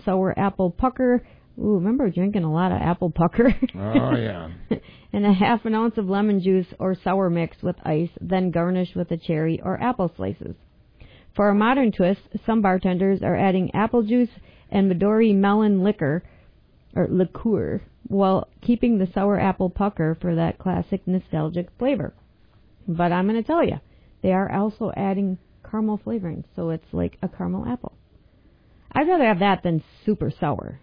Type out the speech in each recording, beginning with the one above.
sour apple pucker. Ooh, remember drinking a lot of apple pucker? Oh, yeah. And a half an ounce of lemon juice or sour mix with ice, then garnish with a cherry or apple slices. For a modern twist, some bartenders are adding apple juice and Midori melon liqueur, while keeping the sour apple pucker for that classic nostalgic flavor. But I'm going to tell you, they are also adding caramel flavoring, so it's like a caramel apple. I'd rather have that than super sour.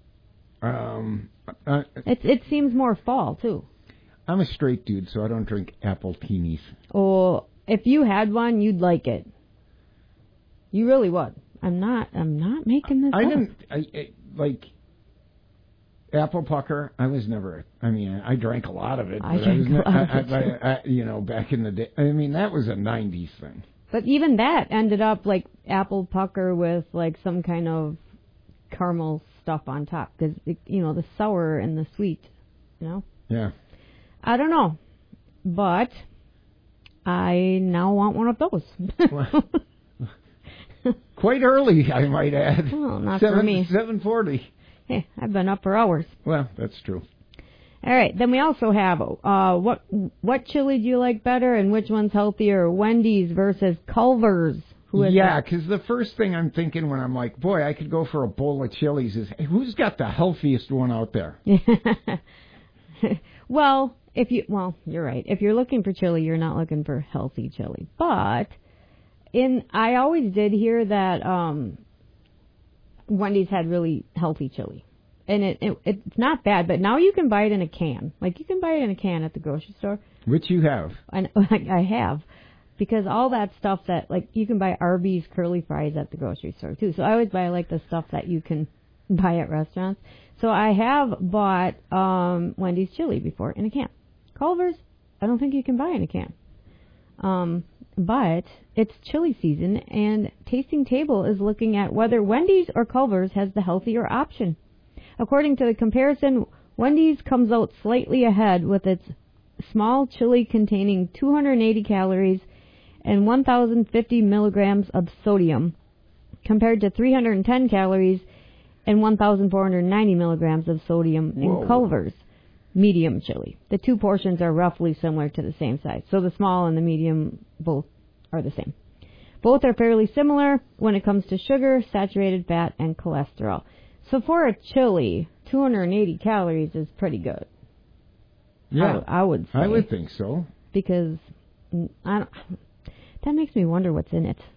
It seems more fall, too. I'm a straight dude, so I don't drink apple teenies. Oh, if you had one, you'd like it. You really would. I'm not making this up. Like apple pucker. I was never. I mean, I drank a lot of it. I drank a lot of it. You know, back in the day. I mean, that was a '90s thing. But even that ended up like apple pucker with like some kind of caramel stuff on top, because you know, the sour and the sweet. You know. Yeah. I don't know, but I now want one of those. Quite early, I might add. Well, not for me. 7:40. Hey, I've been up for hours. Well, that's true. All right, then we also have what chili do you like better, and which one's healthier? Wendy's versus Culver's. Yeah, because the first thing I'm thinking when I'm like, boy, I could go for a bowl of chilies is, hey, who's got the healthiest one out there? Well, you're right. If you're looking for chili, you're not looking for healthy chili. But I always did hear that Wendy's had really healthy chili. And it's not bad, but now you can buy it in a can. Like, you can buy it in a can at the grocery store. Which you have. I have. Because all that stuff that, like, you can buy Arby's curly fries at the grocery store, too. So I always buy, like, the stuff that you can buy at restaurants. So I have bought Wendy's chili before in a can. Culver's, I don't think you can buy in a can. But it's chili season, and Tasting Table is looking at whether Wendy's or Culver's has the healthier option. According to the comparison, Wendy's comes out slightly ahead with its small chili containing 280 calories and 1,050 milligrams of sodium, compared to 310 calories and 1,490 milligrams of sodium in Culver's medium chili. The two portions are roughly similar to the same size. So the small and the medium both are the same. Both are fairly similar when it comes to sugar, saturated fat, and cholesterol. So for a chili, 280 calories is pretty good. Yeah, I would say. I would think so. Because that makes me wonder what's in it.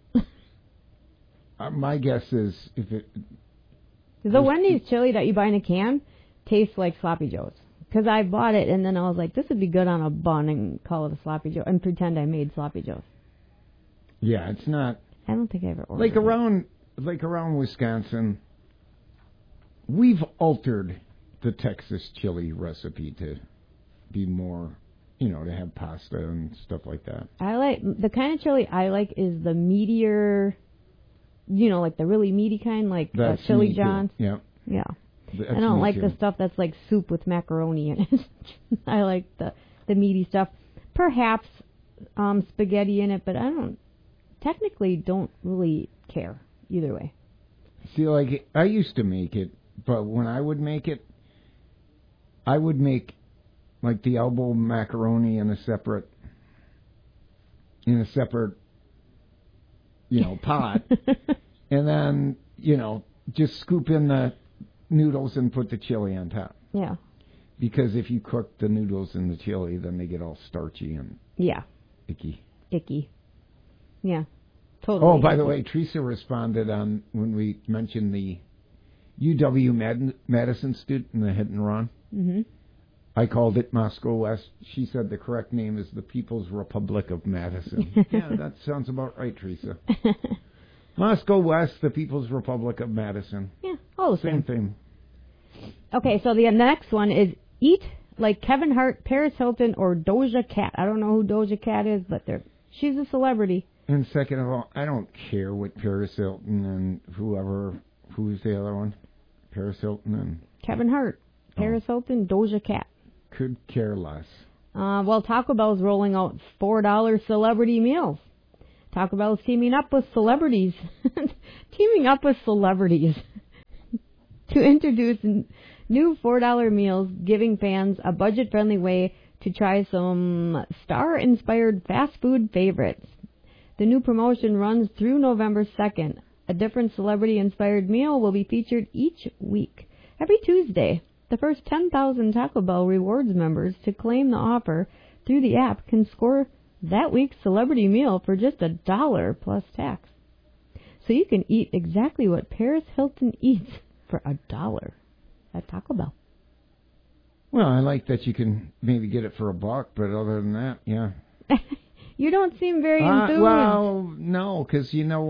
My guess is the Wendy's chili that you buy in a can tastes like Sloppy Joe's. Because I bought it and then I was like, this would be good on a bun, and call it a Sloppy Joe and pretend I made Sloppy Joe's. Yeah, it's not. I don't think I ever ordered like around Wisconsin. We've altered the Texas chili recipe to be more, to have pasta and stuff like that. I like the kind of chili I like is the meatier, like the really meaty kind, like Chili John's. Yeah. Yeah. I don't like the stuff that's like soup with macaroni in it. I like the meaty stuff. Perhaps spaghetti in it, but I technically don't really care either way. See, like, I used to make it, but when I would make it, I would make like the elbow macaroni in a separate pot, and then just scoop in the noodles and put the chili on top. Yeah. Because if you cook the noodles in the chili, then they get all starchy and icky. Yeah. Totally. Oh, by the way, Teresa responded on when we mentioned the UW-Madison student in the hit and run. Mm-hmm. I called it Moscow West. She said the correct name is the People's Republic of Madison. Yeah, that sounds about right, Teresa. Moscow West, the People's Republic of Madison. Yeah, all the same thing. Okay, so the next one is eat like Kevin Hart, Paris Hilton, or Doja Cat. I don't know who Doja Cat is, but she's a celebrity. And second of all, I don't care what Paris Hilton and who's the other one? Paris Hilton and Kevin Hart, Paris Hilton, Doja Cat. Could care less. Well, Taco Bell's rolling out $4 celebrity meals. Taco Bell's teaming up with celebrities. to introduce new $4 meals, giving fans a budget-friendly way to try some star-inspired fast food favorites. The new promotion runs through November 2nd. A different celebrity-inspired meal will be featured each week. Every Tuesday, the first 10,000 Taco Bell Rewards members to claim the offer through the app can score that week's celebrity meal for just $1 plus tax. So you can eat exactly what Paris Hilton eats for $1 at Taco Bell. Well, I like that you can maybe get it for $1, but other than that, yeah. You don't seem very enthused. Well, no, because,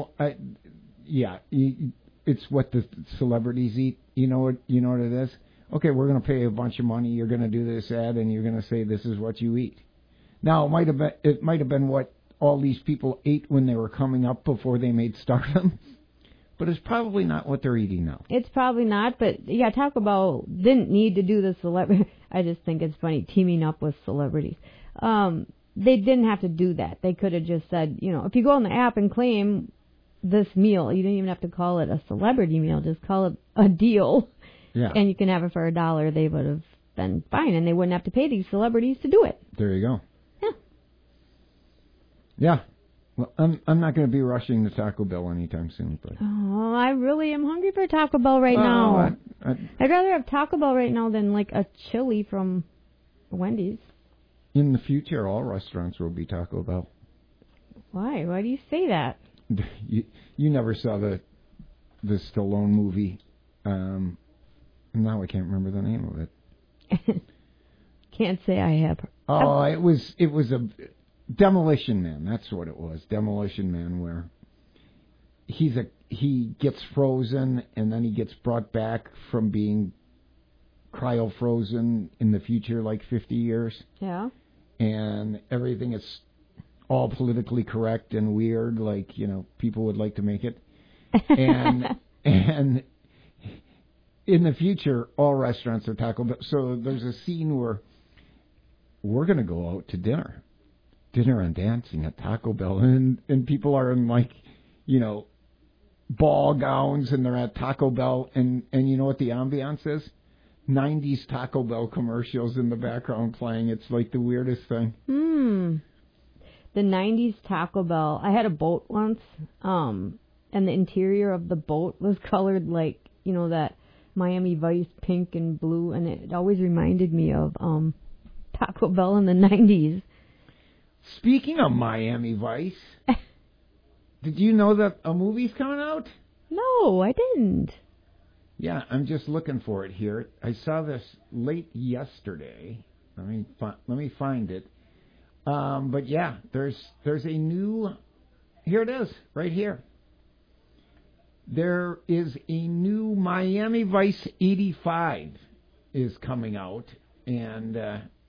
it's what the celebrities eat. You know what it is? Okay, we're going to pay a bunch of money. You're going to do this ad, and you're going to say this is what you eat. Now, it might have been what all these people ate when they were coming up before they made Stardom, but it's probably not what they're eating now. It's probably not, but yeah, Taco Bell didn't need to do the celebrity. I just think it's funny teaming up with celebrities. They didn't have to do that. They could have just said, if you go on the app and claim this meal, you don't even have to call it a celebrity meal. Just call it a deal. Yeah. And you can have it for $1. They would have been fine, and they wouldn't have to pay these celebrities to do it. There you go. Yeah. Yeah. Well, I'm not going to be rushing to Taco Bell anytime soon. But I really am hungry for Taco Bell right now. I'd rather have Taco Bell right now than like a chili from Wendy's. In the future, all restaurants will be Taco Bell. Why? Why do you say that? You never saw the Stallone movie. Now I can't remember the name of it. Can't say I have. Oh, it was a Demolition Man. That's what it was. Demolition Man, where he gets frozen and then he gets brought back from being cryo-frozen in the future, like 50 years. Yeah. And everything is all politically correct and weird, like, people would like to make it. And in the future, all restaurants are Taco Bell. So there's a scene where we're going to go out to dinner and dancing at Taco Bell. And people are in, like, ball gowns, and they're at Taco Bell. And you know what the ambiance is? 90s Taco Bell commercials in the background playing. It's like the weirdest thing. The 90s Taco Bell. I had a boat once, and the interior of the boat was colored like, that Miami Vice pink and blue, and it always reminded me of Taco Bell in the 90s. Speaking of Miami Vice, did you know that a movie's coming out? No, I didn't. Yeah, I'm just looking for it here. I saw this late yesterday. Let me find it. But yeah, there's a new. Here it is, right here. There is a new Miami Vice 85 is coming out, and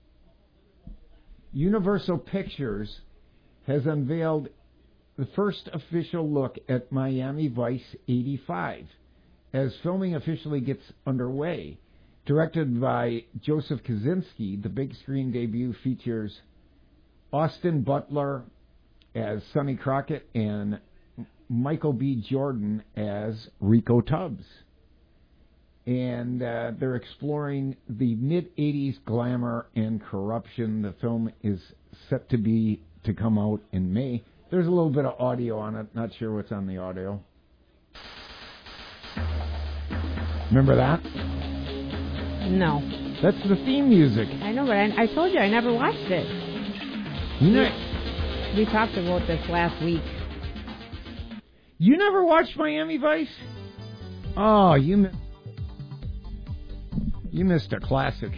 Universal Pictures has unveiled the first official look at Miami Vice 85 as filming officially gets underway. Directed by Joseph Kosinski, the big screen debut features Austin Butler as Sonny Crockett and Michael B. Jordan as Rico Tubbs. And they're exploring the mid-'80s glamour and corruption. The film is set to come out in May. There's a little bit of audio on it. Not sure what's on the audio. Remember that? No. That's the theme music. I know, but I told you I never watched it. We talked about this last week. You never watched Miami Vice? Oh, you missed a classic.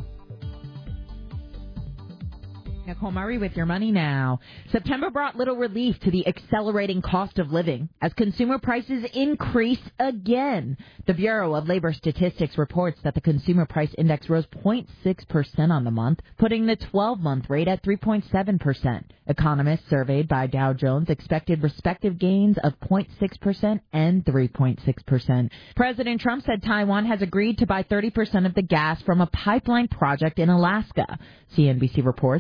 Nicole Murray with your money now. September brought little relief to the accelerating cost of living as consumer prices increase again. The Bureau of Labor Statistics reports that the consumer price index rose 0.6% on the month, putting the 12-month rate at 3.7%. Economists surveyed by Dow Jones expected respective gains of 0.6% and 3.6%. President Trump said Taiwan has agreed to buy 30% of the gas from a pipeline project in Alaska. CNBC reports that the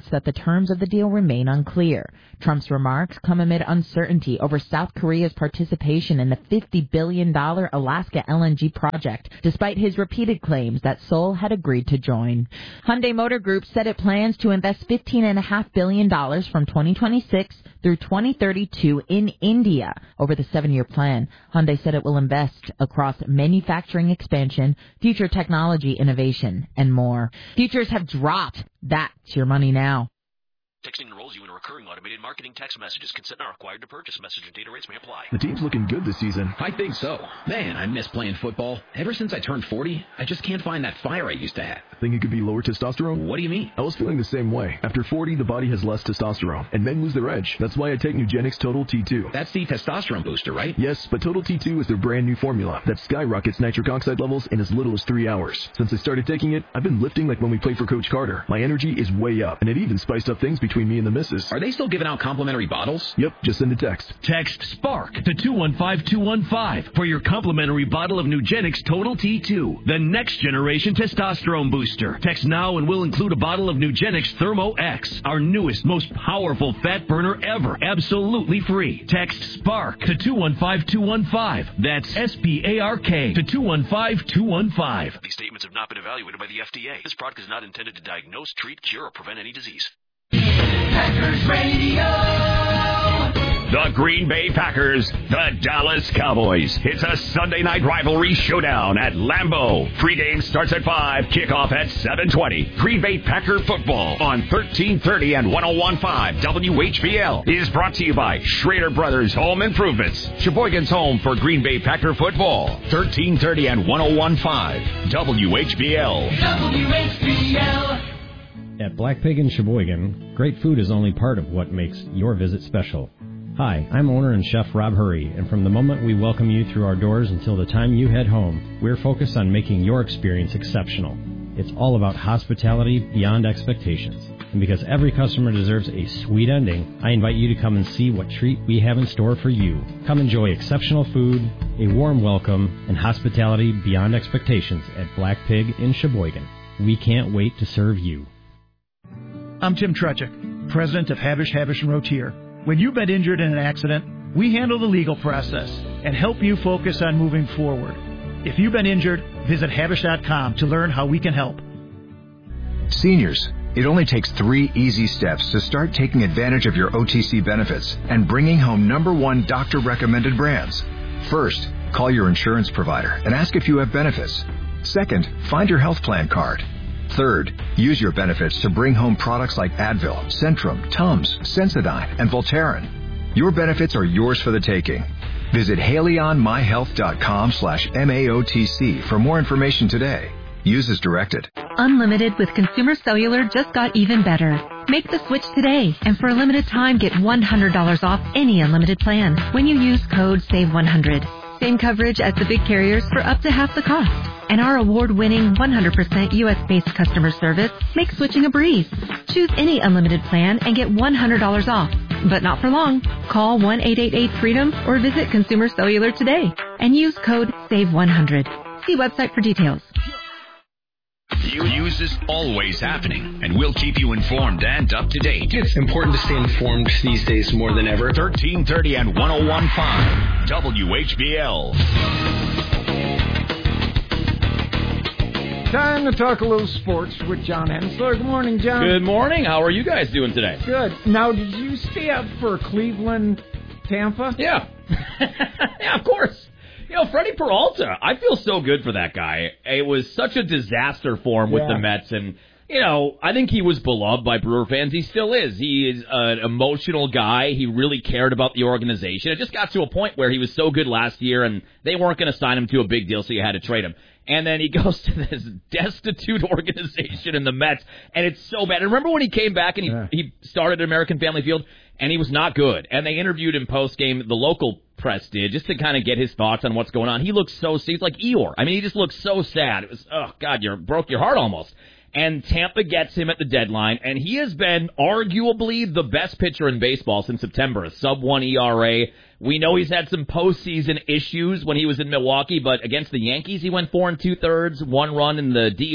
terms of the deal remain unclear. Trump's remarks come amid uncertainty over South Korea's participation in the $50 billion Alaska LNG project, despite his repeated claims that Seoul had agreed to join. Hyundai Motor Group said it plans to invest $15.5 billion from 2026 through 2032 in India over the 7-year plan. Hyundai said it will invest across manufacturing expansion, future technology innovation, and more. Futures have dropped. That's your money now. Texting enrolls you in a recurring automated marketing text messages. Consent not required to purchase. Message and data rates may apply. The team's looking good this season. I think so. Man, I miss playing football. Ever since I turned 40, I just can't find that fire I used to have. Think it could be lower testosterone? What do you mean? I was feeling the same way. After 40, the body has less testosterone, and men lose their edge. That's why I take Nugenix Total T2. That's the testosterone booster, right? Yes, but Total T2 is their brand new formula that skyrockets nitric oxide levels in as little as 3 hours. Since I started taking it, I've been lifting like when we played for Coach Carter. My energy is way up, and it even spiced up things between me and the missus. Are they still giving out complimentary bottles? Yep, just send a text. Text SPARK to 215-215 for your complimentary bottle of Nugenix Total T2, the next generation testosterone booster. Text now and we'll include a bottle of Nugenix Thermo X, our newest, most powerful fat burner ever, absolutely free. Text SPARK to 215-215. That's SPARK to 215-215. These statements have not been evaluated by the FDA. This product is not intended to diagnose, treat, cure, or prevent any disease. Packers Radio. The Green Bay Packers, the Dallas Cowboys. It's a Sunday night rivalry showdown at Lambeau. Pregame starts at 5, kickoff at 7:20. Green Bay Packer football on 1330 and 101.5 WHBL is brought to you by Schrader Brothers Home Improvements. Sheboygan's home for Green Bay Packer football. 1330 and 101.5 WHBL. WHBL. At Black Pig in Sheboygan, great food is only part of what makes your visit special. Hi, I'm owner and chef Rob Hurry, and from the moment we welcome you through our doors until the time you head home, we're focused on making your experience exceptional. It's all about hospitality beyond expectations. And because every customer deserves a sweet ending, I invite you to come and see what treat we have in store for you. Come enjoy exceptional food, a warm welcome, and hospitality beyond expectations at Black Pig in Sheboygan. We can't wait to serve you. I'm Tim Trechik, president of Habish, & Rotier. When you've been injured in an accident, we handle the legal process and help you focus on moving forward. If you've been injured, visit Habish.com to learn how we can help. Seniors, it only takes 3 easy steps to start taking advantage of your OTC benefits and bringing home #1 doctor-recommended brands. First, call your insurance provider and ask if you have benefits. Second, find your health plan card. Third, use your benefits to bring home products like Advil, Centrum, Tums, Sensodyne, and Voltaren. Your benefits are yours for the taking. Visit HaleyOnMyHealth.com/MAOTC for more information today. Use as directed. Unlimited with Consumer Cellular just got even better. Make the switch today, and for a limited time, get $100 off any unlimited plan when you use code SAVE100. Same coverage as the big carriers for up to half the cost. And our award-winning 100% U.S.-based customer service makes switching a breeze. Choose any unlimited plan and get $100 off. But not for long. Call 1-888-FREEDOM or visit Consumer Cellular today and use code SAVE100. See website for details. News is always happening, and we'll keep you informed and up to date. It's important to stay informed these days more than ever. 1330 and 101.5 WHBL. Time to talk a little sports with John Hensler. Good morning, John. Good morning. How are you guys doing today? Good. Now, did you stay up for Cleveland, Tampa? Yeah. Yeah, of course. You know, Freddie Peralta, I feel so good for that guy. It was such a disaster for him with the Mets, and, you know, I think he was beloved by Brewer fans. He still is. He is an emotional guy. He really cared about the organization. It just got to a point where he was so good last year, and they weren't going to sign him to a big deal, so you had to trade him. And then he goes to this destitute organization in the Mets, and it's so bad. And remember when he came back and he started at American Family Field, and he was not good. And they interviewed him post-game, the local press did, just to kind of get his thoughts on what's going on. He looks so, he's like Eeyore. I mean, he just looks so sad. It was, oh, God, you broke your heart almost. And Tampa gets him at the deadline, and he has been arguably the best pitcher in baseball since September, a sub-1 ERA. We know he's had some postseason issues when he was in Milwaukee, but against the Yankees, he went 4 2/3, 1 run in the DS.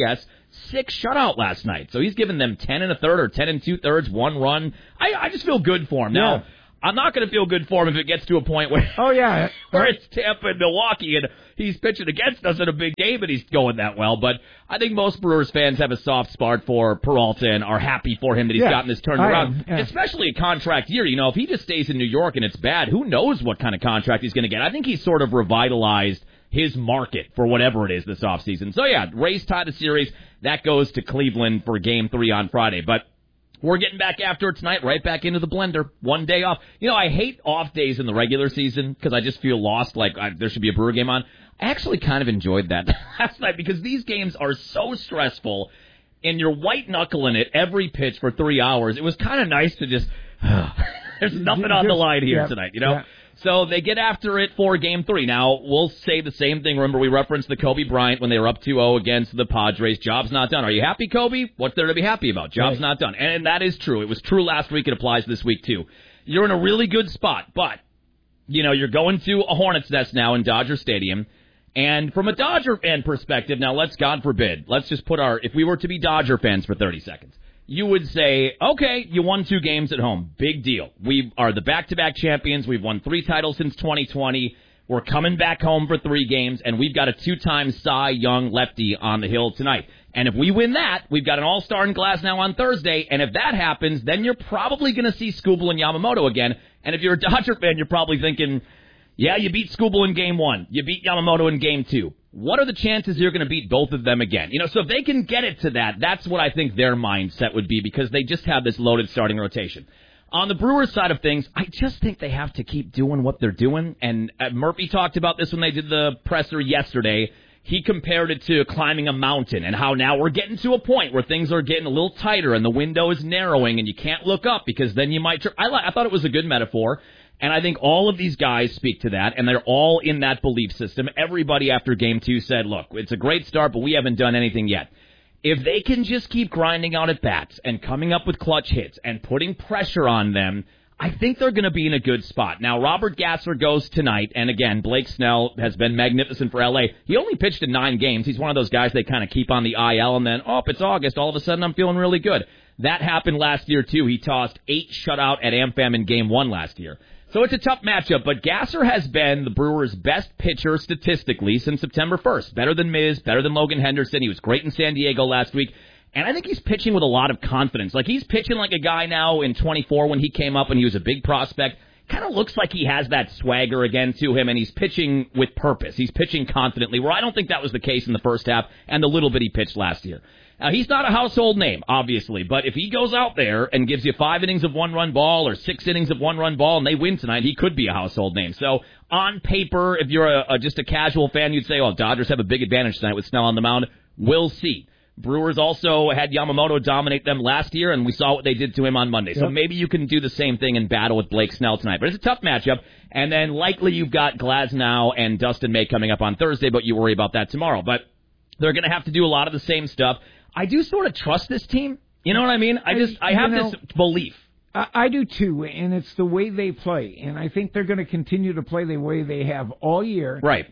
6 shutout last night. So he's given them 10 1/3 or 10 2/3, 1 run. I just feel good for him. Yeah. Now, I'm not going to feel good for him if it gets to a point where where it's Tampa and Milwaukee and he's pitching against us in a big game and he's going that well. But I think most Brewers fans have a soft spot for Peralta and are happy for him that he's gotten this turned around, especially a contract year. You know, if he just stays in New York and it's bad, who knows what kind of contract he's going to get. I think he's sort of revitalized his market for whatever it is this offseason. So, yeah, Rays tie the series. That goes to Cleveland for Game 3 on Friday. But we're getting back after it tonight, right back into the blender. 1 day off. You know, I hate off days in the regular season because I just feel lost, like there should be a Brewer game on. I actually kind of enjoyed that last night because these games are so stressful and you're white-knuckling it every pitch for 3 hours. It was kind of nice to just, there's nothing on the line here tonight, you know? Yeah. So they get after it for Game 3. Now, we'll say the same thing. Remember, we referenced the Kobe Bryant when they were up 2-0 against the Padres. Job's not done. Are you happy, Kobe? What's there to be happy about? Job's not done. And that is true. It was true last week. It applies this week, too. You're in a really good spot, but, you know, you're going to a Hornets nest now in Dodger Stadium. And from a Dodger fan perspective, now God forbid, let's just put if we were to be Dodger fans for 30 seconds. You would say, okay, you won 2 games at home. Big deal. We are the back-to-back champions. We've won 3 titles since 2020. We're coming back home for 3 games, and we've got a 2-time Cy Young lefty on the hill tonight. And if we win that, we've got an all-star in Glasnow on Thursday, and if that happens, then you're probably going to see Skubal and Yamamoto again. And if you're a Dodger fan, you're probably thinking, yeah, you beat Skubal in Game 1. You beat Yamamoto in Game 2. What are the chances you're going to beat both of them again? You know, so if they can get it to that, that's what I think their mindset would be because they just have this loaded starting rotation. On the Brewers side of things, I just think they have to keep doing what they're doing. And Murphy talked about this when they did the presser yesterday. He compared it to climbing a mountain and how now we're getting to a point where things are getting a little tighter and the window is narrowing and you can't look up because then you might trip. I thought it was a good metaphor. And I think all of these guys speak to that, and they're all in that belief system. Everybody after Game 2 said, look, it's a great start, but we haven't done anything yet. If they can just keep grinding out at bats and coming up with clutch hits and putting pressure on them, I think they're going to be in a good spot. Now, Robert Gasser goes tonight, and again, Blake Snell has been magnificent for L.A. He only pitched in 9 games. He's one of those guys they kind of keep on the IL, and then, if it's August, all of a sudden I'm feeling really good. That happened last year, too. He tossed 8 shutout at AmFam in Game 1 last year. So it's a tough matchup, but Gasser has been the Brewers' best pitcher statistically since September 1st. Better than Miz, better than Logan Henderson. He was great in San Diego last week. And I think he's pitching with a lot of confidence. Like, he's pitching like a guy now in 24 when he came up and he was a big prospect. Kind of looks like he has that swagger again to him, and he's pitching with purpose. He's pitching confidently, where I don't think that was the case in the first half and the little bit he pitched last year. Now, he's not a household name, obviously, but if he goes out there and gives you 5 innings of 1-run ball or 6 innings of 1-run ball and they win tonight, he could be a household name. So, on paper, if you're just a casual fan, you'd say, Dodgers have a big advantage tonight with Snell on the mound. We'll see. Brewers also had Yamamoto dominate them last year, and we saw what they did to him on Monday. Yep. So maybe you can do the same thing in battle with Blake Snell tonight. But it's a tough matchup. And then likely you've got Glasnow and Dustin May coming up on Thursday, but you worry about that tomorrow. But they're going to have to do a lot of the same stuff. I do sort of trust this team. You know what I mean? I have this belief. I do too, and it's the way they play. And I think they're going to continue to play the way they have all year. Right.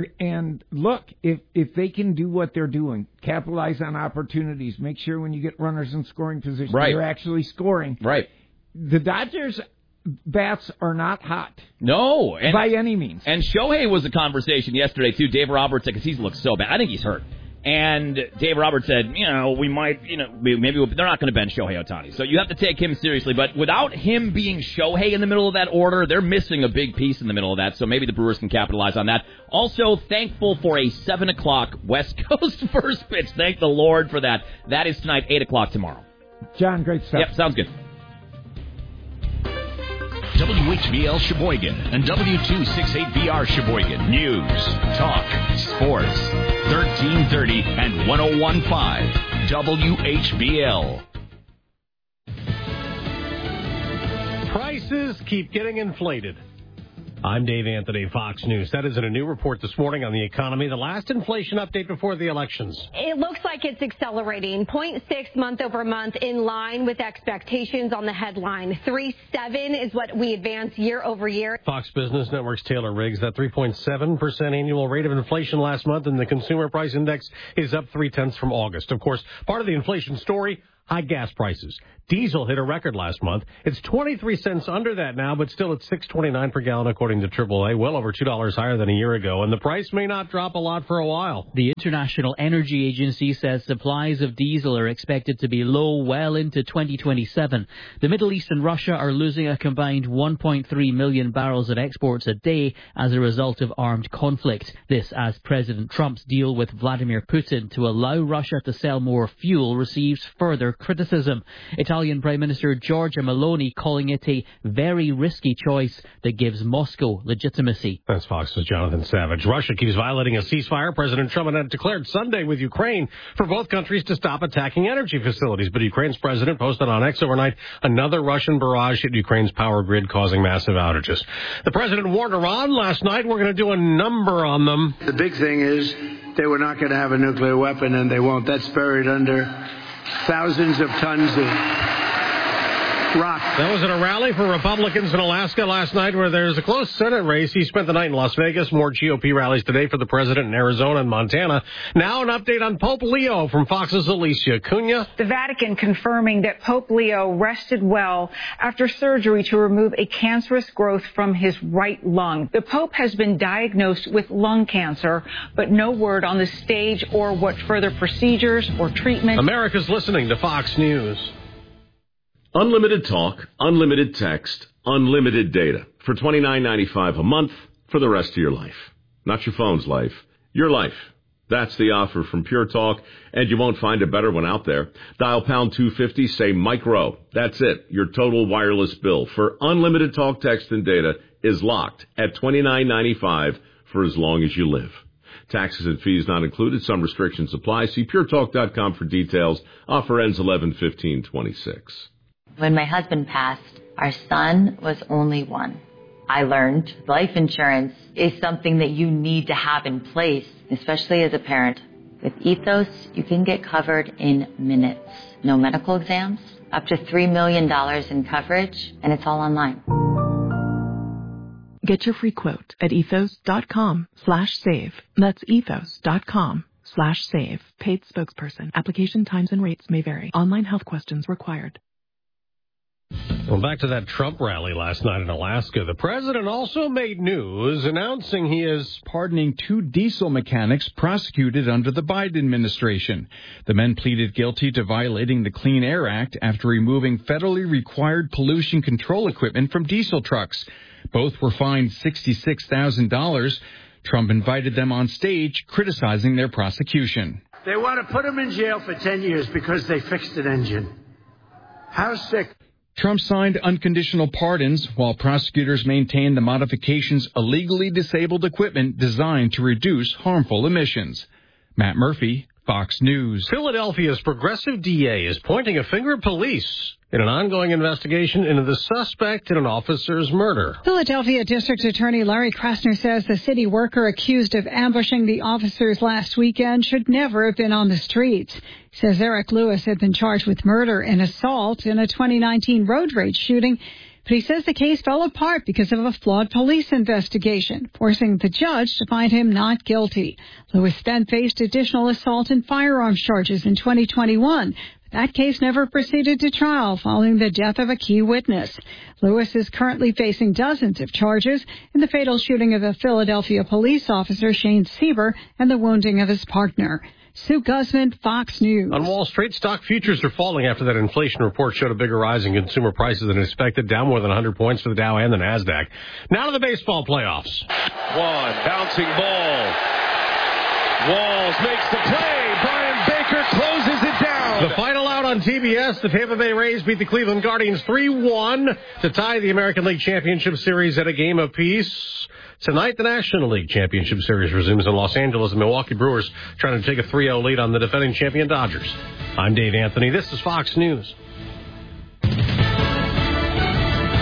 And look, if they can do what they're doing, capitalize on opportunities, make sure when you get runners in scoring position, you're actually scoring. Right. The Dodgers bats are not hot. No. By any means. And Shohei was a conversation yesterday, too. Dave Roberts, because he's looked so bad. I think he's hurt. And Dave Roberts said, we might, maybe they're not going to bench Shohei Ohtani. So you have to take him seriously. But without him being Shohei in the middle of that order, they're missing a big piece in the middle of that. So maybe the Brewers can capitalize on that. Also, thankful for a 7 o'clock West Coast first pitch. Thank the Lord for that. That is tonight, 8 o'clock tomorrow. John, great stuff. Yep, sounds good. WHBL Sheboygan and W268BR Sheboygan. News, talk, sports. 1330 and 101.5 WHBL. Prices keep getting inflated. I'm Dave Anthony, Fox News. That is in a new report this morning on the economy, the last inflation update before the elections. It looks like it's accelerating. 0.6 month over month, in line with expectations on the headline. 3.7 is what we advance year over year. Fox Business Network's Taylor Riggs, that 3.7% annual rate of inflation last month, and the consumer price index is up 0.3 from August. Of course, part of the inflation story, high gas prices. Diesel hit a record last month. It's 23 cents under that now, but still at $6.29 per gallon, according to AAA, well over $2 higher than a year ago. And the price may not drop a lot for a while. The International Energy Agency says supplies of diesel are expected to be low well into 2027. The Middle East and Russia are losing a combined 1.3 million barrels of exports a day as a result of armed conflict. This as President Trump's deal with Vladimir Putin to allow Russia to sell more fuel receives further criticism. Italian Prime Minister Giorgia Meloni calling it a very risky choice that gives Moscow legitimacy. That's Fox's Jonathan Savage. Russia keeps violating a ceasefire President Trump had declared Sunday with Ukraine for both countries to stop attacking energy facilities. But Ukraine's president posted on X overnight another Russian barrage hit Ukraine's power grid, causing massive outages. The president warned Iran last night, we're going to do a number on them. The big thing is they were not going to have a nuclear weapon, and they won't. That's buried under thousands of tons of rock. That was at a rally for Republicans in Alaska last night where there's a close Senate race. He spent the night in Las Vegas. More GOP rallies today for the president in Arizona and Montana. Now an update on Pope Leo from Fox's Alicia Cunha. The Vatican confirming that Pope Leo rested well after surgery to remove a cancerous growth from his right lung. The Pope has been diagnosed with lung cancer, but no word on the stage or what further procedures or treatment. America's listening to Fox News. Unlimited talk, unlimited text, unlimited data for $29.95 a month for the rest of your life. Not your phone's life, your life. That's the offer from Pure Talk, and you won't find a better one out there. Dial pound 250, say micro. That's it. Your total wireless bill for unlimited talk, text, and data is locked at $29.95 for as long as you live. Taxes and fees not included. Some restrictions apply. See puretalk.com for details. Offer ends 11/15/26. When my husband passed, our son was only one. I learned life insurance is something that you need to have in place, especially as a parent. With Ethos, you can get covered in minutes. No medical exams, up to $3 million in coverage, and it's all online. Get your free quote at ethos.com/save. That's ethos.com/save. Paid spokesperson. Application times and rates may vary. Online health questions required. Well, back to that Trump rally last night in Alaska. The president also made news announcing he is pardoning 2 diesel mechanics prosecuted under the Biden administration. The men pleaded guilty to violating the Clean Air Act after removing federally required pollution control equipment from diesel trucks. Both were fined $66,000. Trump invited them on stage, criticizing their prosecution. They want to put them in jail for 10 years because they fixed an engine. How sick. Trump signed unconditional pardons while prosecutors maintain the modifications illegally disabled equipment designed to reduce harmful emissions. Matt Murphy, Fox News. Philadelphia's progressive DA is pointing a finger at police in an ongoing investigation into the suspect in an officer's murder. Philadelphia District Attorney Larry Krasner says the city worker accused of ambushing the officers last weekend should never have been on the streets. He says Eric Lewis had been charged with murder and assault in a 2019 road rage shooting, but he says the case fell apart because of a flawed police investigation, forcing the judge to find him not guilty. Lewis then faced additional assault and firearms charges in 2021. That case never proceeded to trial following the death of a key witness. Lewis is currently facing dozens of charges in the fatal shooting of a Philadelphia police officer, Shane Sieber, and the wounding of his partner. Sue Guzman, Fox News. On Wall Street, stock futures are falling after that inflation report showed a bigger rise in consumer prices than expected, down more than 100 points for the Dow and the NASDAQ. Now to the baseball playoffs. One bouncing ball. Walls makes the play. Brian Baker closes it down. The final out on TBS, the Tampa Bay Rays beat the Cleveland Guardians 3-1 to tie the American League Championship Series at a game apiece. Tonight, the National League Championship Series resumes in Los Angeles. The Milwaukee Brewers trying to take a 3-0 lead on the defending champion Dodgers. I'm Dave Anthony. This is Fox News.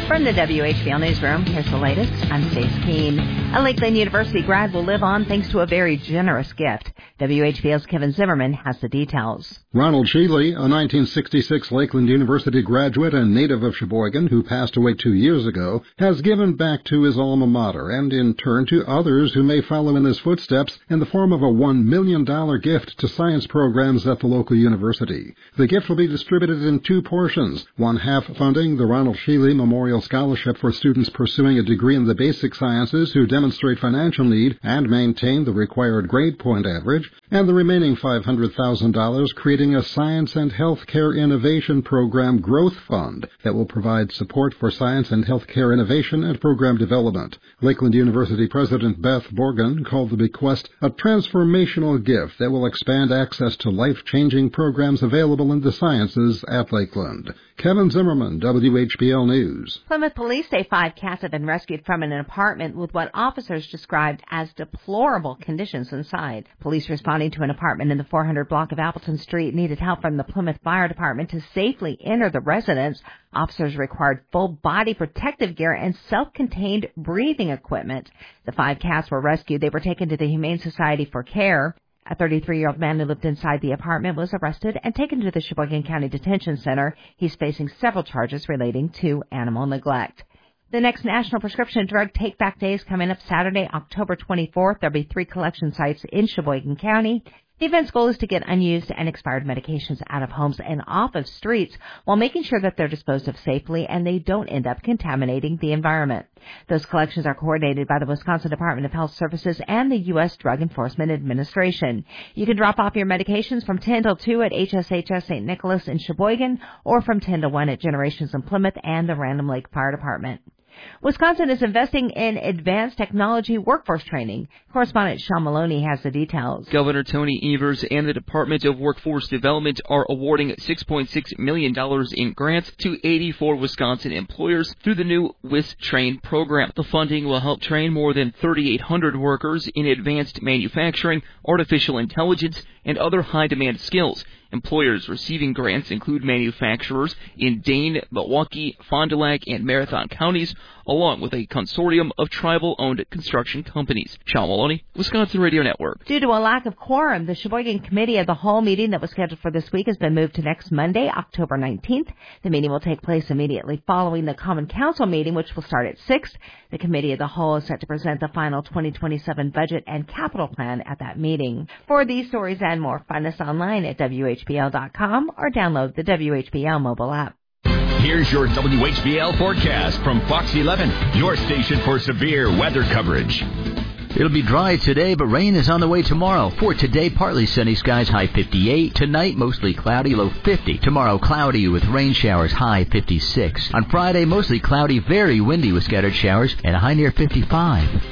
From the WHBL Newsroom, here's the latest. I'm Stace Keene. A Lakeland University grad will live on thanks to a very generous gift. WHBL's Kevin Zimmerman has the details. Ronald Sheely, a 1966 Lakeland University graduate and native of Sheboygan who passed away 2 years ago, has given back to his alma mater and in turn to others who may follow in his footsteps in the form of a $1 million gift to science programs at the local university. The gift will be distributed in 2 portions, one half funding the Ronald Sheely Memorial Scholarship for students pursuing a degree in the basic sciences who demonstrate financial need and maintain the required grade point average, and the remaining $500,000 creating a Science and Healthcare Innovation Program Growth Fund that will provide support for science and healthcare innovation and program development. Lakeland University President Beth Borgen called the bequest a transformational gift that will expand access to life-changing programs available in the sciences at Lakeland. Kevin Zimmerman, WHBL News. Plymouth police say 5 cats have been rescued from an apartment with what officers described as deplorable conditions inside. Police responding to an apartment in the 400 block of Appleton Street needed help from the Plymouth Fire Department to safely enter the residence. Officers required full body protective gear and self-contained breathing equipment. The 5 cats were rescued. They were taken to the Humane Society for care. A 33-year-old man who lived inside the apartment was arrested and taken to the Sheboygan County Detention Center. He's facing several charges relating to animal neglect. The next National Prescription Drug Take-Back Day is coming up Saturday, October 24th. There'll be 3 collection sites in Sheboygan County. The event's goal is to get unused and expired medications out of homes and off of streets while making sure that they're disposed of safely and they don't end up contaminating the environment. Those collections are coordinated by the Wisconsin Department of Health Services and the U.S. Drug Enforcement Administration. You can drop off your medications from 10 till 2 at HSHS St. Nicholas in Sheboygan or from 10 to 1 at Generations in Plymouth and the Random Lake Fire Department. Wisconsin is investing in advanced technology workforce training. Correspondent Sean Maloney has the details. Governor Tony Evers and the Department of Workforce Development are awarding $6.6 million in grants to 84 Wisconsin employers through the new WisTrain program. The funding will help train more than 3,800 workers in advanced manufacturing, artificial intelligence, and other high-demand skills. Employers receiving grants include manufacturers in Dane, Milwaukee, Fond du Lac, and Marathon counties, along with a consortium of tribal-owned construction companies. Sean Maloney, Wisconsin Radio Network. Due to a lack of quorum, the Sheboygan Committee of the Whole meeting that was scheduled for this week has been moved to next Monday, October 19th. The meeting will take place immediately following the Common Council meeting, which will start at 6. The Committee of the Whole is set to present the final 2027 budget and capital plan at that meeting. For these stories and more, find us online at WHBL.com or download the WHBL mobile app. Here's your WHBL forecast from Fox 11, your station for severe weather coverage. It'll be dry today, but rain is on the way tomorrow. For today, partly sunny skies, high 58. Tonight, mostly cloudy, low 50. Tomorrow, cloudy with rain showers, high 56. On Friday, mostly cloudy, very windy with scattered showers, and a high near 55.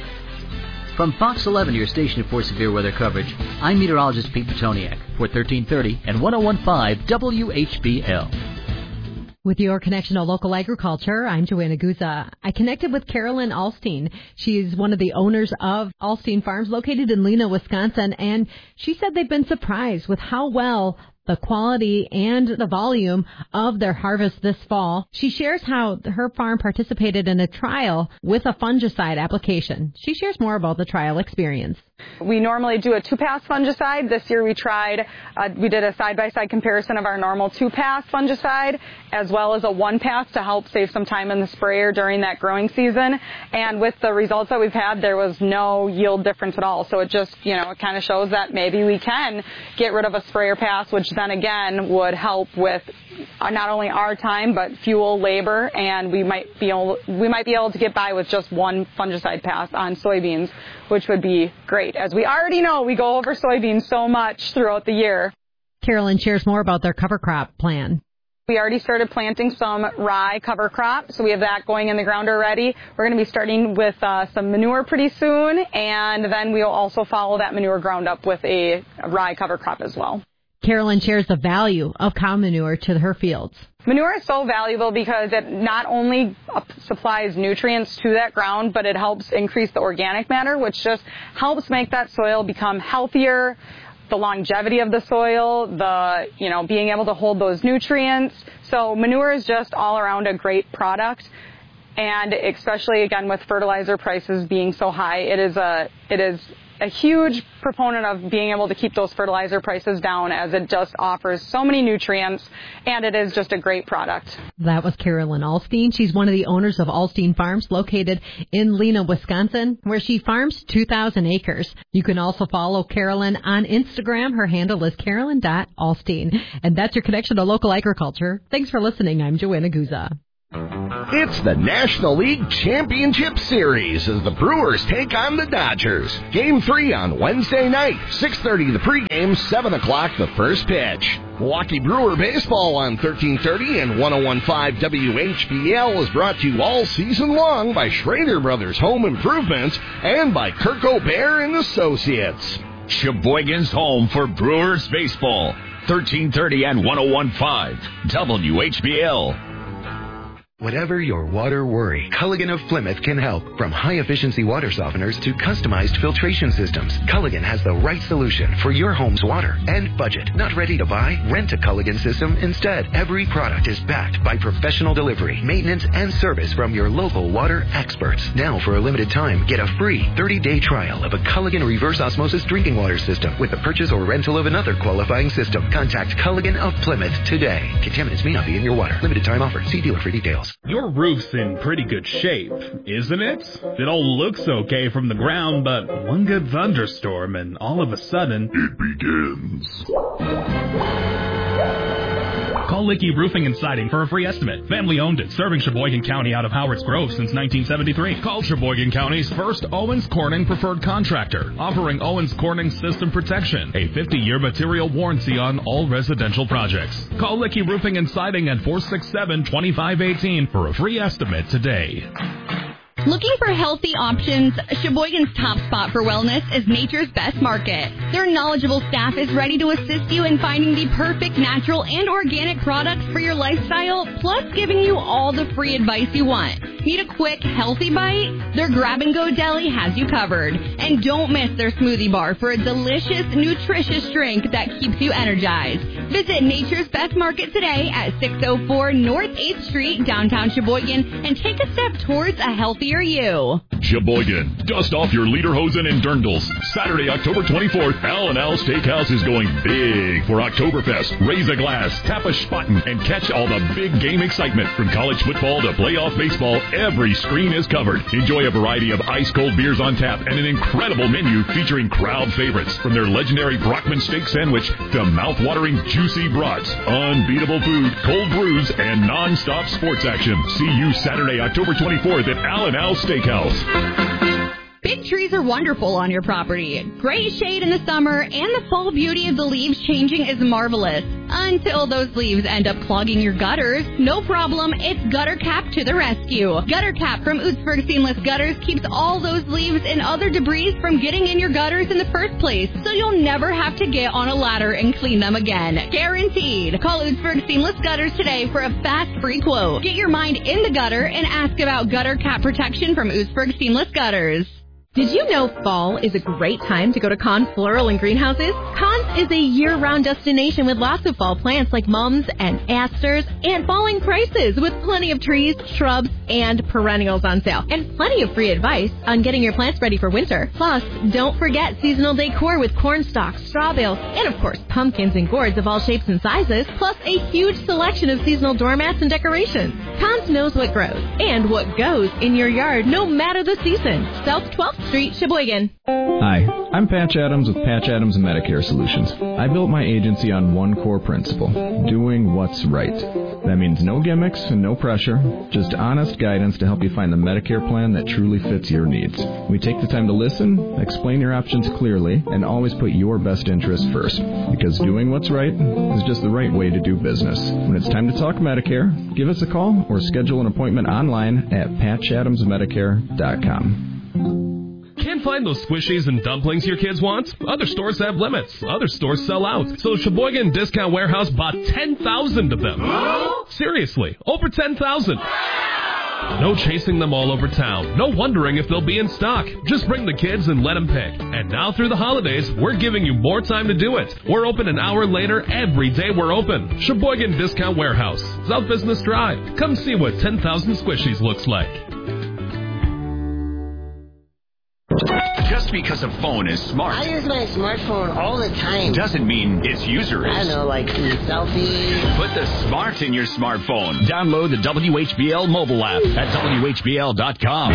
From Fox 11, your station for severe weather coverage, I'm meteorologist Pete Petoniak for 1330 and 101.5 WHBL. With your connection to local agriculture, I'm Joanna Guza. I connected with Carolyn Alstein. She's one of the owners of Alstein Farms located in Lena, Wisconsin, and she said they've been surprised with how well the quality and the volume of their harvest this fall. She shares how her farm participated in a trial with a fungicide application. She shares more about the trial experience. We normally do a 2-pass fungicide. This year we did a side-by-side comparison of our normal 2-pass fungicide as well as a 1-pass to help save some time in the sprayer during that growing season. And with the results that we've had, there was no yield difference at all. So it just, it kind of shows that maybe we can get rid of a sprayer pass, which then again would help with not only our time but fuel, labor, and we might be able to get by with just one fungicide pass on soybeans, which would be great. As we already know, we go over soybeans so much throughout the year. Carolyn shares more about their cover crop plan. We already started planting some rye cover crop, so we have that going in the ground already. We're going to be starting with some manure pretty soon, and then we'll also follow that manure ground up with a rye cover crop as well. Carolyn shares the value of cow manure to her fields. Manure is so valuable because it not only supplies nutrients to that ground, but it helps increase the organic matter, which just helps make that soil become healthier, the longevity of the soil, being able to hold those nutrients. So manure is just all around a great product. And especially, again, with fertilizer prices being so high, it is a huge proponent of being able to keep those fertilizer prices down, as it just offers so many nutrients, and it is just a great product. That was Carolyn Alstein. She's one of the owners of Alstein Farms, located in Lena, Wisconsin, where she farms 2,000 acres. You can also follow Carolyn on Instagram. Her handle is carolyn.alstein. And that's your connection to local agriculture. Thanks for listening. I'm Joanna Guza. It's the National League Championship Series as the Brewers take on the Dodgers. Game 3 on Wednesday night, 6:30 the pregame, 7 o'clock the first pitch. Milwaukee Brewer Baseball on 1330 and 101.5 WHBL is brought to you all season long by Schrader Brothers Home Improvements and by Kirk O'Bear and Associates. Sheboygan's home for Brewers Baseball, 1330 and 101.5 WHBL. Whatever your water worry, Culligan of Plymouth can help. From high-efficiency water softeners to customized filtration systems, Culligan has the right solution for your home's water and budget. Not ready to buy? Rent a Culligan system instead. Every product is backed by professional delivery, maintenance, and service from your local water experts. Now, for a limited time, get a free 30-day trial of a Culligan reverse osmosis drinking water system with the purchase or rental of another qualifying system. Contact Culligan of Plymouth today. Contaminants may not be in your water. Limited time offer. See dealer for details. Your roof's in pretty good shape, isn't it? It all looks okay from the ground, but one good thunderstorm and all of a sudden, it begins. Call Licky Roofing and Siding for a free estimate. Family owned it, serving Sheboygan County out of Howard's Grove since 1973. Call Sheboygan County's first Owens Corning preferred contractor, offering Owens Corning system protection, a 50-year material warranty on all residential projects. Call Licky Roofing and Siding at 467-2518 for a free estimate today. Looking for healthy options? Sheboygan's top spot for wellness is Nature's Best Market. Their knowledgeable staff is ready to assist you in finding the perfect natural and organic products for your lifestyle, plus giving you all the free advice you want. Need a quick, healthy bite? Their grab-and-go deli has you covered. And don't miss their smoothie bar for a delicious, nutritious drink that keeps you energized. Visit Nature's Best Market today at 604 North 8th Street, downtown Sheboygan, and take a step towards a healthier you. Sheboygan, dust off your lederhosen and dirndls. Saturday, October 24th, Al&Al Steakhouse is going big for Oktoberfest. Raise a glass, tap a spaten, and catch all the big game excitement. From college football to playoff baseball, every screen is covered. Enjoy a variety of ice-cold beers on tap and an incredible menu featuring crowd favorites. From their legendary Brockman steak sandwich to mouth-watering juicy brats, unbeatable food, cold brews, and non-stop sports action. See you Saturday, October 24th at Al&Al Steakhouse. Big trees are wonderful on your property. Great shade in the summer, and the fall beauty of the leaves changing is marvelous. Until those leaves end up clogging your gutters. No problem, it's Gutter Cap to the rescue. Gutter Cap from Ootsburg Seamless Gutters keeps all those leaves and other debris from getting in your gutters in the first place, so you'll never have to get on a ladder and clean them again. Guaranteed. Call Ootsburg Seamless Gutters today for a fast, free quote. Get your mind in the gutter and ask about Gutter Cap protection from Ootsburg Seamless Gutters. Did you know fall is a great time to go to Conn's Floral and Greenhouses? Conn's is a year-round destination with lots of fall plants like mums and asters and falling prices with plenty of trees, shrubs, and perennials on sale. And plenty of free advice on getting your plants ready for winter. Plus, don't forget seasonal decor with corn stalks, straw bales, and of course pumpkins and gourds of all shapes and sizes, plus a huge selection of seasonal doormats and decorations. Conn's knows what grows and what goes in your yard no matter the season. South 12th Street, Sheboygan. Hi, I'm Patch Adams with Patch Adams Medicare Solutions. I built my agency on one core principle, doing what's right. That means no gimmicks and no pressure, just honest guidance to help you find the Medicare plan that truly fits your needs. We take the time to listen, explain your options clearly, and always put your best interests first, because doing what's right is just the right way to do business. When it's time to talk Medicare, give us a call or schedule an appointment online at patchadamsmedicare.com. Can't find those squishies and dumplings your kids want? Other stores have limits. Other stores sell out. So Sheboygan Discount Warehouse bought 10,000 of them. Seriously, over 10,000. No chasing them all over town. No wondering if they'll be in stock. Just bring the kids and let them pick. And now through the holidays, we're giving you more time to do it. We're open an hour later every day we're open. Sheboygan Discount Warehouse, South Business Drive. Come see what 10,000 Squishies looks like. Just because a phone is smart, I use my smartphone all the time. Doesn't mean its user is. I don't know, like selfies. Put the smart in your smartphone. Download the WHBL mobile app at WHBL.com.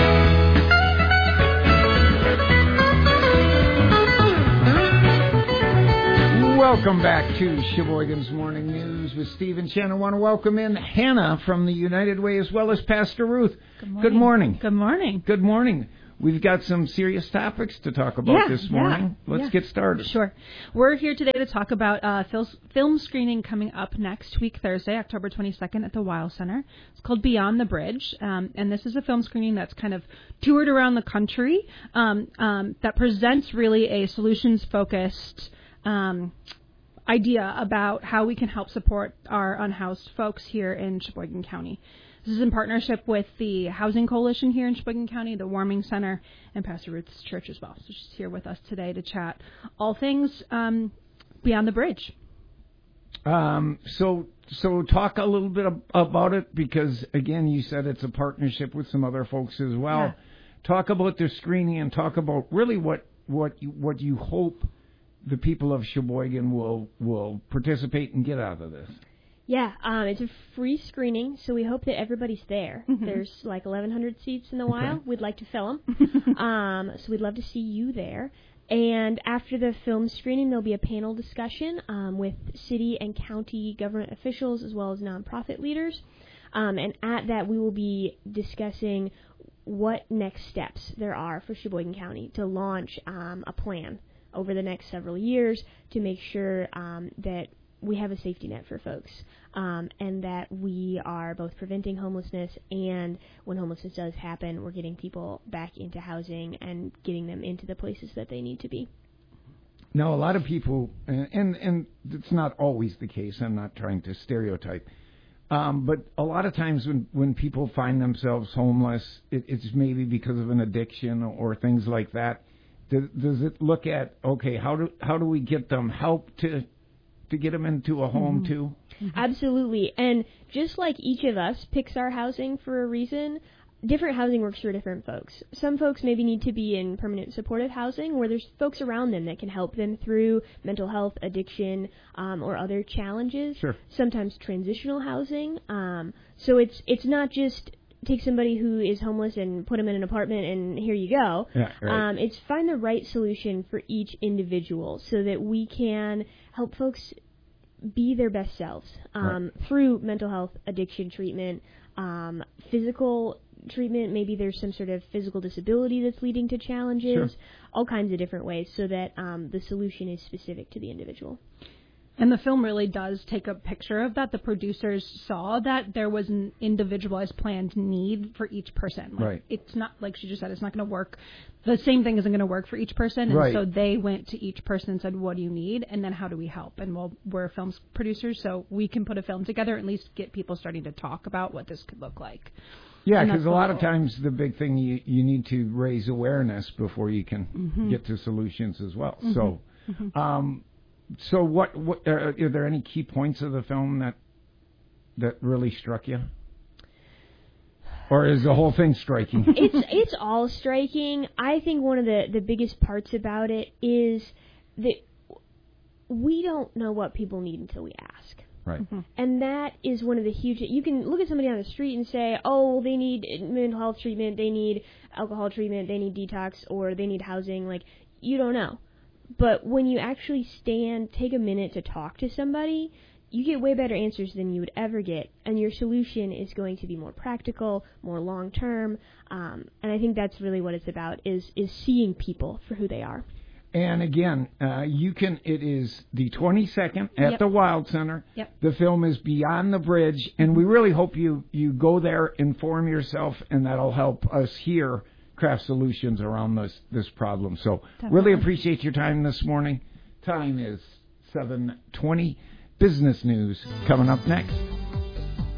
Welcome back to Sheboygan's Morning News with Steve and Chen. I want to welcome in Hannah from the United Way as well as Pastor Ruth. Good morning. Good morning. Good morning. We've got some serious topics to talk about this morning. Let's get started. Sure. We're here today to talk about film screening coming up next week, Thursday, October 22nd at the Weill Center. It's called Beyond the Bridge, and this is a film screening that's kind of toured around the country that presents really a solutions-focused idea about how we can help support our unhoused folks here in Sheboygan County. This is in partnership with the Housing Coalition here in Sheboygan County, the Warming Center, and Pastor Ruth's church as well. So she's here with us today to chat all things Beyond the Bridge. So talk a little bit about it because, again, you said it's a partnership with some other folks as well. Yeah. Talk about the screening and talk about really what you hope the people of Sheboygan will participate and get out of this. Yeah, it's a free screening, so we hope that everybody's there. Mm-hmm. There's like 1,100 seats in the Weill. We'd like to fill them. So we'd love to see you there. And after the film screening, there'll be a panel discussion with city and county government officials as well as nonprofit leaders. And at that, we will be discussing what next steps there are for Sheboygan County to launch a plan over the next several years to make sure that we have a safety net for folks, and that we are both preventing homelessness, and when homelessness does happen, we're getting people back into housing and getting them into the places that they need to be. Now, a lot of people, and it's not always the case, I'm not trying to stereotype, but a lot of times when people find themselves homeless, it's maybe because of an addiction or things like that. Does it look at, okay, how do we get them help to get them into a home too? Absolutely. And just like each of us picks our housing for a reason, different housing works for different folks. Some folks maybe need to be in permanent supportive housing where there's folks around them that can help them through mental health, addiction, or other challenges. Sure. Sometimes transitional housing. So it's not just take somebody who is homeless and put them in an apartment and here you go. Yeah, right. It's find the right solution for each individual so that we can help folks be their best selves through mental health, addiction treatment, physical treatment. Maybe there's some sort of physical disability that's leading to challenges, Sure. all kinds of different ways so that the solution is specific to the individual. And the film really does take a picture of that. The producers saw that there was an individualized planned need for each person. Like, right. It's not, like she just said, it's not going to work. The same thing isn't going to work for each person. And right. so they went to each person and said, what do you need? And then how do we help? And we're film producers, so we can put a film together, at least get people starting to talk about what this could look like. Yeah, because a lot of times the big thing, you need to raise awareness before you can get to solutions as well. So, so what are there any key points of the film that really struck you? Or is the whole thing striking? It's all striking. I think one of the biggest parts about it is that we don't know what people need until we ask. Right. And that is one of the huge... You can look at somebody on the street and say, oh, they need mental health treatment, they need alcohol treatment, they need detox, or they need housing. Like, you don't know. But when you actually take a minute to talk to somebody, you get way better answers than you would ever get, and your solution is going to be more practical, more long-term, and I think that's really what it's about, is seeing people for who they are. And again, it is the 22nd at the Weill Center. Yep. The film is Beyond the Bridge, and we really hope you go there, inform yourself, and that'll help us here craft solutions around this problem. So really appreciate your time this morning. Time is 7:20. Business news coming up next.